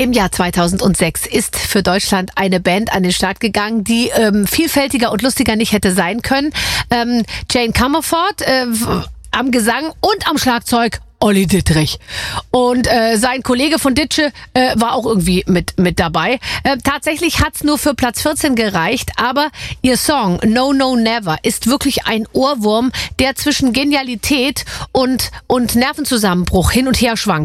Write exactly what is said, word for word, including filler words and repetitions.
Im Jahr zweitausendsechs ist für Deutschland eine Band an den Start gegangen, die ähm, vielfältiger und lustiger nicht hätte sein können. Ähm, Jane Comerford äh, am Gesang und am Schlagzeug Olli Dittrich. Und äh, sein Kollege von Ditsche äh, war auch irgendwie mit mit dabei. Äh, tatsächlich hat's nur für Platz vierzehn gereicht, aber ihr Song No No Never ist wirklich ein Ohrwurm, der zwischen Genialität und und Nervenzusammenbruch hin und her schwankt.